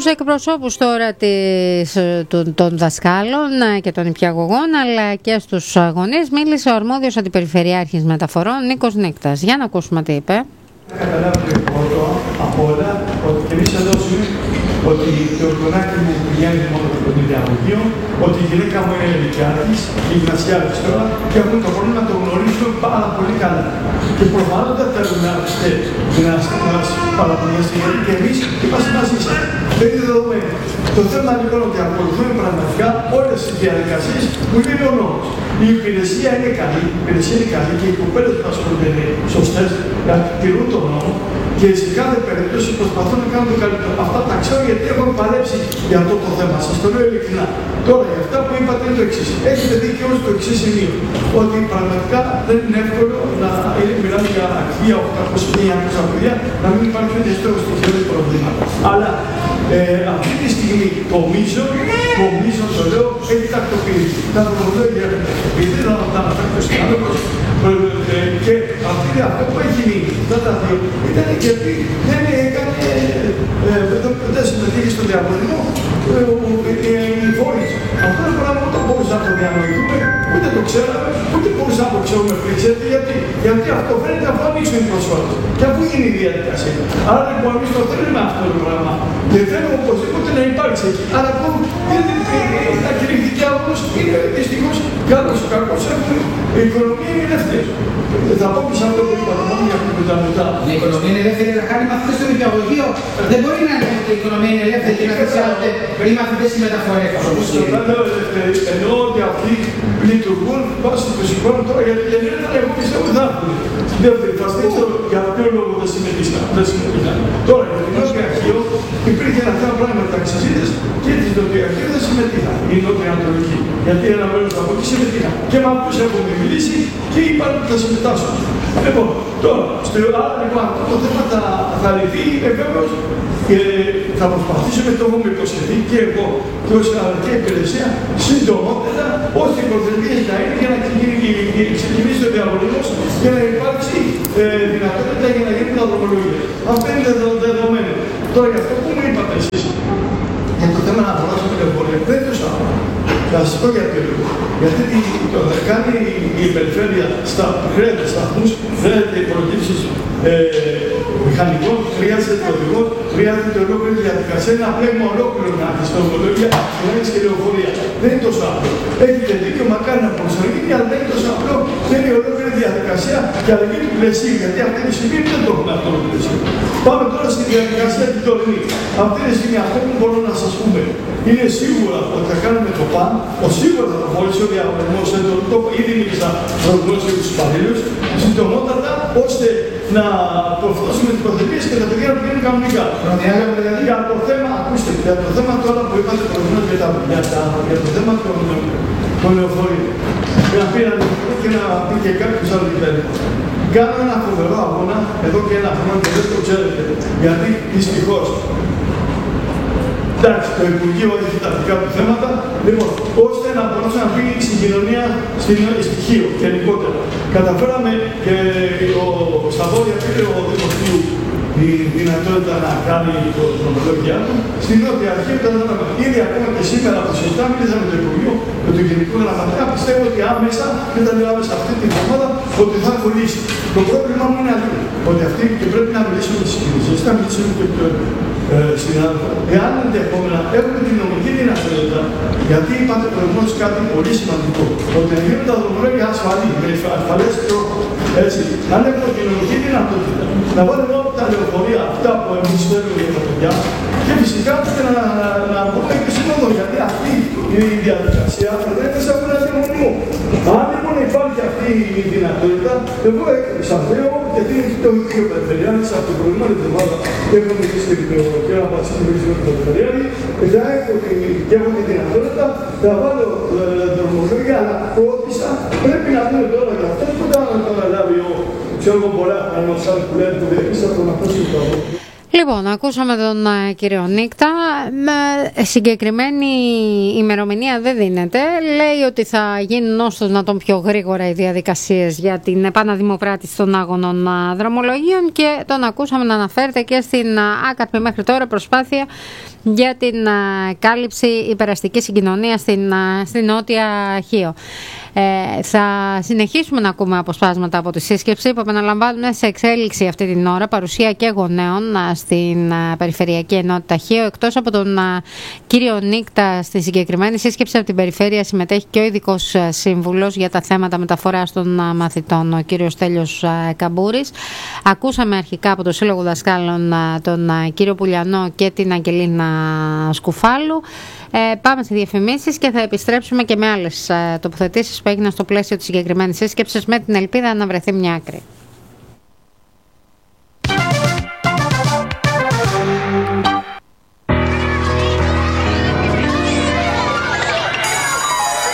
στους εκπροσώπους τώρα των δασκάλων και των νηπιαγωγών, αλλά και στους γονείς μίλησε ο αρμόδιος αντιπεριφερειάρχης μεταφορών Νίκος Νίκτας. Για να ακούσουμε τι είπε. Καταλάβετε πρώτο απ' όλα ότι και εμείς εδώ ότι το γονάκι μου πηγαίνει μόνο το νηπιαγωγείο, ότι η γυναίκα μου είναι ηλικιάτης, γυμνασιάτης τώρα, και έχουν το πρόβλημα να το γνωρίζουν πάρα πολύ καλά. Και προφανώς δεν θέλουν να είστε μας παραπονιαστεί, γιατί και εμείς είμαστε μαζί σας. Δεν είναι δεδομένο. Το θέμα λοιπόν ότι ακολουθούμε πραγματικά όλες τις διαδικασίες που είναι ο νόμος. Η υπηρεσία είναι καλή, και οι κοπέλες που ασχολούνται είναι σωστές, τηρούν τον νόμο και σε κάθε περίπτωση προσπαθούν να κάνουν το καλύτερο. Αυτά τα ξέρω γιατί έχω παλέψει για αυτό το θέμα. Σας το λέω ειλικρινά. Τώρα, για αυτά που είπατε είναι το εξής. Έχετε δίκιο στο εξής σημείο. Ότι πραγματικά δεν είναι εύκολο να μιλάμε για 1.800 παιδιά, να μην υπάρχει ούτε στόχο στοιχειώδη προβλήματα. Αλλά αυτή τη στιγμή νομίζω το λέω, έχει τακτοποιηθεί. Τα δρομολόγια έχουν τακτοποιηθεί, θα τα αναφέρω στην άνθρωπο. Και αυτό που έχει μείνει, αυτά τα δύο, ήταν γιατί δεν συμμετείχε στο διαγωνισμό οι φορείς. Αυτό είναι πράγμα που δεν μπορούσα να το διανοηθούμε, ούτε το ξέραμε, ούτε μπορούσα να το ξέρουμε πριν. Γιατί αυτό φαίνεται αφού ανοίξουν οι προσφορές και αφού γίνει η διαδικασία. Άρα λοιπόν εμείς το θέλουμε αυτό το πράγμα και θέλουμε οπωσδήποτε να υπάρξει εκεί. Άρα λοιπόν τα κηρυχτικά όμως είναι δυστυχώς καλώς ή κακώς έχουμε. Η οικονομία είναι ελεύθερη. Θα πω και σε αυτό που είπατε μόνο για τα μετά. Η οικονομία είναι ελεύθερη να κάνει μαθητές στο νηπιαγωγείο. Δεν μπορεί να είναι ότι η οικονομία είναι ελεύθερη και να θυσιάζονται οι μαθητές στις μεταφορές. Εννοώ ότι αυτοί λειτουργούν βάσει του συμφώνου τώρα γιατί εγώ πιστεύω ότι θα έρθουν. Στην δεύτερη φάση δεν ξέρω για ποιο λόγο δεν συμμετείχαν. Τώρα για την Νότια Αρχαίο υπήρχε ένα θέμα πράγμα μεταξύ συζήτησης και τη Νότια Αρχαίου δεν συμμετείχαν. Η Νότια Ανατολική. Γιατί ένα μέρος από εκεί συμμετείχαν. Και με αυτούς έχουμε μιλήσει και είπαν ότι θα συμμετάσχουν. Λοιπόν, τώρα, αυτό το θέμα θα λυθεί βεβαίως και θα προσπαθήσουμε, το έχουμε υποσχεθεί και εγώ και ως αναλυτική υπηρεσία συντομότερα ώστε οι προθεσμίες να είναι για να ξεκινήσει ο διαγωνισμός και να υπάρξει δυνατότητα για να γίνει τα δρομολογία. Αυτό είναι δεδομένο. Τώρα για αυτό που μου είπατε εσείς, για το θέμα να αγοράσουμε τηλεφορία, δεν το σάβω. Θα σας πω γιατί λόγο. Γιατί το κάνει η περιφέρεια χρειάζεται σταθμούς, χρειάζεται προκύψεις μηχανικών, χρειάζεται οδηγός, χρειάζεται ολόκληρη διαδικασία, ένα πλέγμα ολόκληρο να έχει στα ομολόγια και να έχει και λεωφορεία. Δεν είναι τόσο απλό. Έχετε δίκιο, μακάρι να προσεγγίσει, αλλά δεν είναι τόσο απλό. Θέλει ολόκληρη διαδικασία και αλλαγή του πλαισίου, γιατί αυτή τη στιγμή δεν το έχουμε αυτό το πλαίσιο. Πάμε τώρα στη διαδικασία την τωρινή. Αυτή τη στιγμή αυτό που μπορώ να σας πούμε είναι σίγουρα ότι θα κάνουμε το ΠΑΝ, σίγουρα θα προχωρήσει ο διαγωνισμός, ήδη μίλησα προηγουμένως για τους υπαλλήλους, συντομότατα ώστε να προφυλώσουμε τις προθεσμίες και τα παιδιά να πηγαίνουν κανονικά. Για το θέμα, ακούστε, για το θέμα τώρα που είπατε προηγουμένως για το θέμα των λεωφορείων. Για να πει ένα λεωφορείο και να πει και κάποιος άλλο υπέροχο. Κάνω ένα φοβερό αγώνα εδώ και ένα χρόνο και δεν το ξέρετε. Γιατί δυστυχώς εντάξει, το Υπουργείο έχει τα δικά του θέματα, λοιπόν, ώστε να μπορέσει να πει στην κοινωνία στοιχείο γενικότερα. Καταφέραμε και στα βόρεια πήρε ο Δημοσίου η δυνατότητα να κάνει το δρομολόγια του. Στην Νότια Αρχαία ήταν ένα ήδη ακόμα και σήμερα που συζητάμε, μίλησα με το Υπουργείο, με τον Γενικό Γραμματέα, πιστεύω ότι άμεσα, δεν τα μιλάμε σε αυτή την εβδομάδα, ότι θα έχω λύσει. Το πρόβλημά μου είναι αλλού. Ότι αυτοί και πρέπει να μιλήσουμε με τις υπηρεσίες, να μιλήσουμε και συνάδελφα. Εάν ενδεχόμενα έχουμε την νομική δυνατότητα, γιατί είπατε προηγουμένως κάτι πολύ σημαντικό, ότι να γίνουν τα δρομολόγια ασφαλή, με ασφαλές τρόπο. Έτσι, αν έχουμε την νομική δυνατότητα, να βάλουμε όλα τα λεωφορεία αυτά που εμείς θέλουμε για τα παιδιά και φυσικά να πούμε και συνόδο, γιατί αυτή η διαδικασία δεν είναι σαν ένα διαγωνισμό. Αν λοιπόν υπάρχει αυτή η δυνατότητα, εγώ σας λέω, γιατί το ίδιο Περιφερειάρχης από την προηγούμενη εβδομάδα έχουμε μιλήσει και την πληροφορία από την Περιφερειάρχη, θα έχω τη δυνατότητα να βάλω δρομολόγια, αλλά πρότισα πρέπει να δούμε τώρα για αυτό που θα αναλάβει ο ξέρω πολλά, αν ο Σάρης που λένε το διαχείρισα από τον αυτό συμπτώμα. Λοιπόν, ακούσαμε τον κύριο Νίκτα. Συγκεκριμένη ημερομηνία δεν δίνεται. Λέει ότι θα γίνουν όσο το δυνατόν πιο γρήγορα οι διαδικασίες για την επαναδημοπράτηση των άγωνων δρομολογίων και τον ακούσαμε να αναφέρεται και στην άκαρπη μέχρι τώρα προσπάθεια για την κάλυψη υπεραστικής συγκοινωνίας στην Νότια Χίο. Θα συνεχίσουμε να ακούμε αποσπάσματα από τη σύσκεψη που επαναλαμβάνουμε σε εξέλιξη αυτή την ώρα, παρουσία και γονέων στην Περιφερειακή Ενότητα Χίο. Εκτός από τον κύριο Νίκτα, στη συγκεκριμένη σύσκεψη από την Περιφέρεια συμμετέχει και ο ειδικός σύμβουλος για τα θέματα μεταφοράς των μαθητών, ο κύριος Στέλιος Καμπούρης. Ακούσαμε αρχικά από το Σύλλογο Δασκάλων τον κύριο Πουλιανό και την Αγγελίνα Σκουφάλου. Πάμε σε διαφημίσεις και θα επιστρέψουμε και με άλλες τοποθετήσεις που έγιναν στο πλαίσιο της συγκεκριμένης σύσκεψης με την ελπίδα να βρεθεί μια άκρη.